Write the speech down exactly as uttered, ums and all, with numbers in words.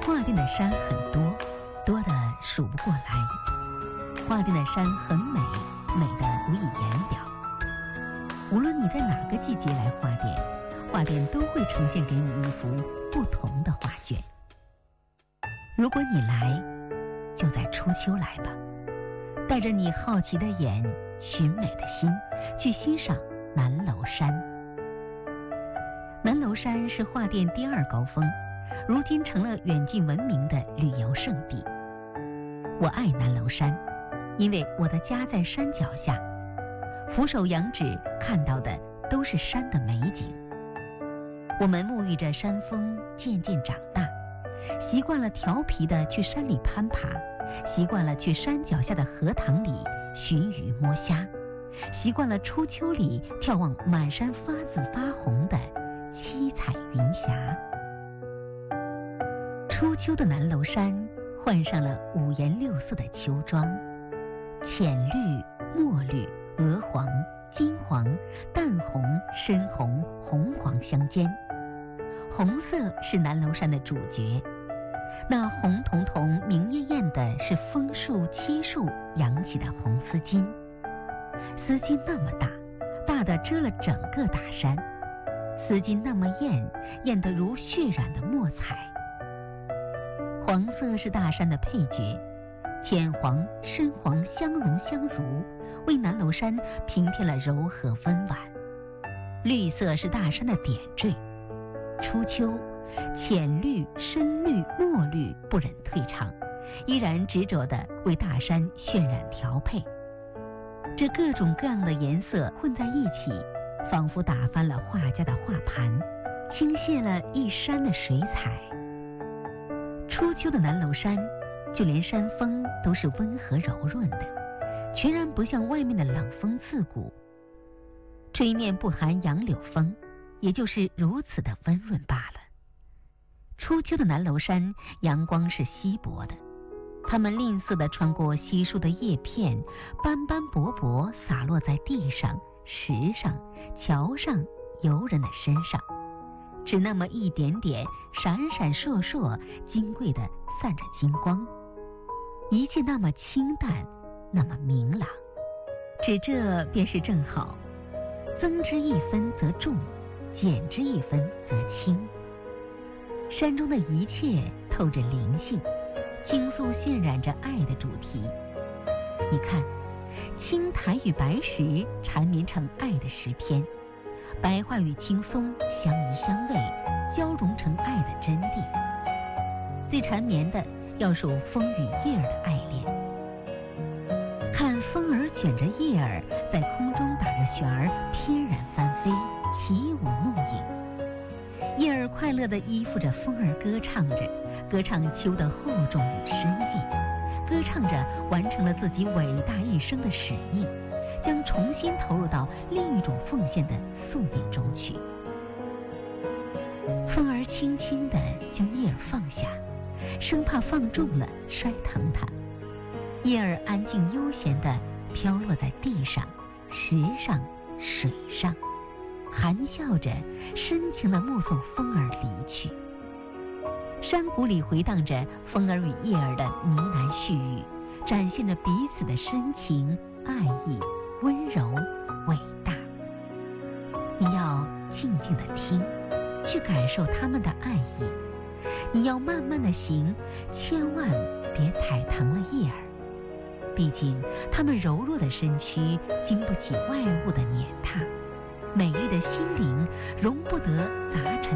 桦甸的山很多，多得数不过来。桦甸的山很美，美得无以言表。无论你在哪个季节来桦甸，桦甸都会呈现给你一幅不同的画卷。如果你来，就在初秋来吧，带着你好奇的眼、寻美的心，去欣赏南楼山。南楼山是桦甸第二高峰，如今成了远近闻名的旅游胜地。我爱南楼山，因为我的家在山脚下，俯首仰指看到的都是山的美景。我们沐浴着山风渐渐长大，习惯了调皮的去山里攀爬，习惯了去山脚下的荷塘里寻鱼摸虾，习惯了初秋里眺望满山发紫发红的七彩云霞。初秋的南楼山换上了五颜六色的秋装，浅绿、墨绿、鹅黄、金黄、淡红、深红、红黄相间。红色是南楼山的主角，那红彤彤明艳艳的是枫树漆树扬起的红丝巾，丝巾那么大，大的遮了整个大山，丝巾那么艳，艳得如血染的墨彩。黄色是大山的配角，浅黄、深黄相融相足，为南楼山平添了柔和温婉。绿色是大山的点缀，初秋浅绿、深绿、墨绿不忍退场，依然执着地为大山渲染调配。这各种各样的颜色混在一起，仿佛打翻了画家的画盘，倾泻了一山的水彩。初秋的南楼山，就连山风都是温和柔润的，全然不像外面的冷风刺骨，吹面不含杨柳风，也就是如此的温润罢了。初秋的南楼山，阳光是稀薄的，它们吝啬地穿过稀疏的叶片，斑斑驳驳洒落在地上、石上、桥上、游人的身上，只那么一点点，闪闪烁烁，金贵地散着金光，一切那么清淡，那么明朗。只这便是正好，增之一分则重，减之一分则轻。山中的一切透着灵性，倾诉渲染着爱的主题。你看，青苔与白石缠绵成爱的诗篇，白桦与青松相依相偎，交融成爱的真谛。最缠绵的要数风与叶儿的爱恋。看风儿卷着叶儿在空中打着旋儿，翩然翻飞，起舞弄影。叶儿快乐地依附着风儿歌唱着，歌唱秋的厚重与深意，歌唱着完成了自己伟大一生的使命，将重新投入到另一种奉献的宿命中去。风儿轻轻地将叶儿放下，生怕放重了摔疼它。叶儿安静悠闲地飘落在地上、石上、水上，含笑着深情地目送风儿离去。山谷里回荡着风儿与叶儿的呢喃絮语，展现着彼此的深情、爱意、温柔、伟大。你要静静地听，去感受他们的爱意。你要慢慢地行，千万别踩疼了叶儿。毕竟他们柔弱的身躯经不起外物的碾踏，美丽的心灵容不得杂陈